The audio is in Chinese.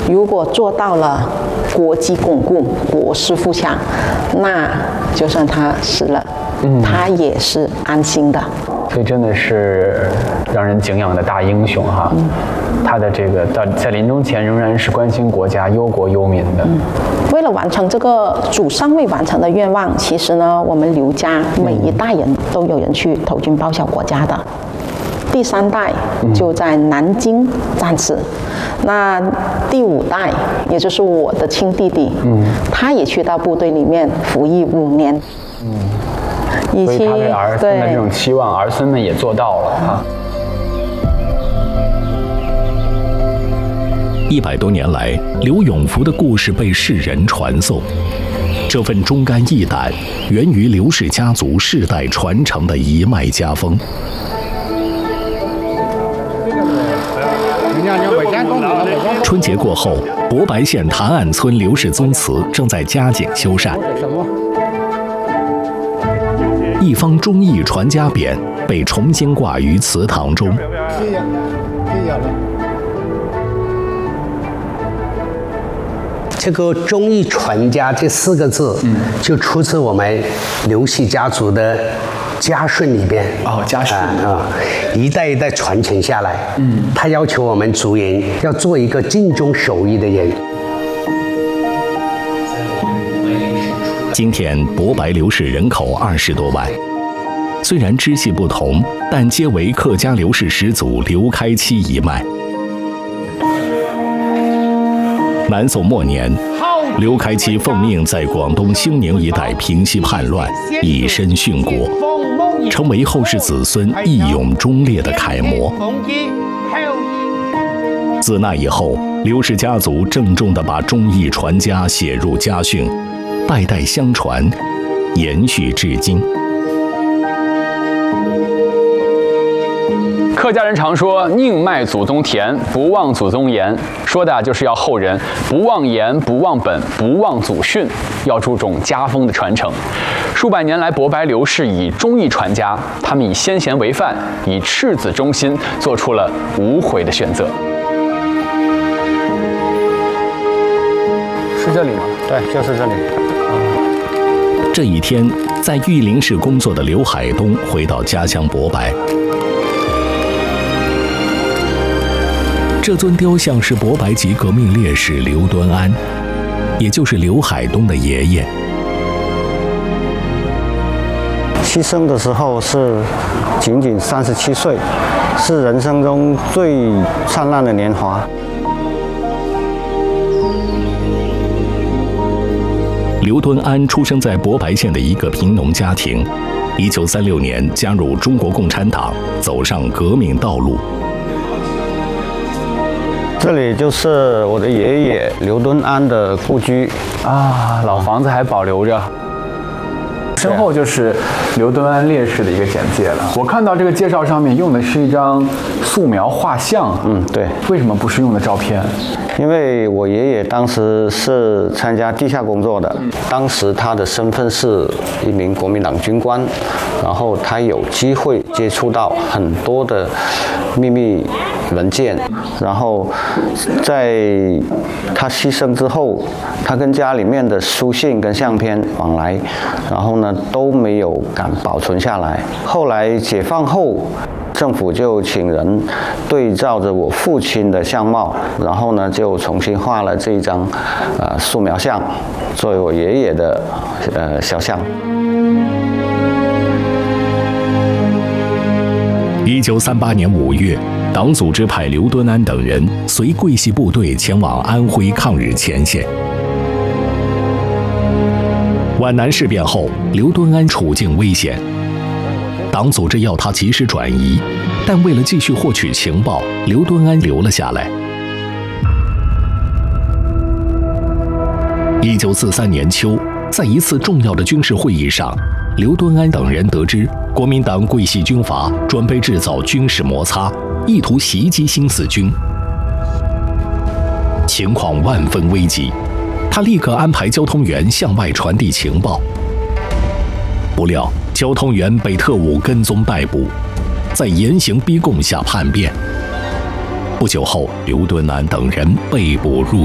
如果做到了国基巩固、国势富强，那就算他死了，他也是安心的。 所以真的是让人敬仰的大英雄哈。他的这个在临终前仍然是关心国家、忧国忧民的。 为了完成这个祖上未完成的愿望，其实呢，我们刘家每一代人都有人去投军报效国家的。第3代就在南京战死，那第5代也就是我的亲弟弟，他也去到部队里面服役5年。 所以他对儿孙的这种期望，儿孙们也做到了啊。 100多年来，刘永福的故事被世人传颂。这份忠肝义胆，源于刘氏家族世代传承的一脉家风。春节过后，博白县潭岸村刘氏宗祠正在加紧修缮。一方忠义传家匾被重新挂于祠堂中。 这个“忠义传家”这4个字，就出自我们刘氏家族的家训里边。 家训一代一代传承下来。他要求我们族人要做一个尽忠守义的人。 今天，博白刘氏人口20多万，虽然支系不同，但皆为客家刘氏始祖刘开期一脉。南宋末年，刘开期奉命在广东兴宁一带平息叛乱，以身殉国，成为后世子孙义勇忠烈的楷模。自那以后，刘氏家族郑重地把忠义传家写入家训，代代相传，延续至今。 客家人常说宁卖祖宗田，不忘祖宗言，说的就是要后人不忘言、不忘本、不忘祖训，要注重家风的传承。数百年来，博白刘氏以忠义传家，他们以先贤为范，以赤子忠心，做出了无悔的选择。是这里吗？ 对，就是这里。 这一天，在玉林市工作的刘海东回到家乡博白。这尊雕像是博白籍革命烈士刘端安，也就是刘海东的爷爷。 牺牲的时候是仅仅37岁，是人生中最灿烂的年华。 刘端安出生在博白县的一个贫农家庭，1936年加入中国共产党，走上革命道路。 这里就是我的爷爷刘敦安的故居啊，老房子还保留着。身后就是刘敦安烈士的一个简介了。我看到这个介绍上面用的是一张素描画像， 对。 为什么不是用的照片？ 因为我爷爷当时是参加地下工作的，当时他的身份是一名国民党军官，然后他有机会接触到很多的秘密文件，然后在他牺牲之后，他跟家里面的书信跟相片往来，然后呢都没有敢保存下来。后来解放后，政府就请人对照着我父亲的相貌，然后呢就重新画了这一张素描像，作为我爷爷的肖像。 1938年5月，党组织派刘敦安等人随桂系部队前往安徽抗日前线。皖南事变后，刘敦安处境危险，党组织要他及时转移，但为了继续获取情报，刘敦安留了下来。1943年秋，在一次重要的军事会议上，刘敦安等人得知国民党桂系军阀准备制造军事摩擦，意图袭击新四军，情况万分危急。他立刻安排交通员向外传递情报，不料交通员被特务跟踪逮捕，在严刑逼供下叛变。不久后，刘敦安等人被捕入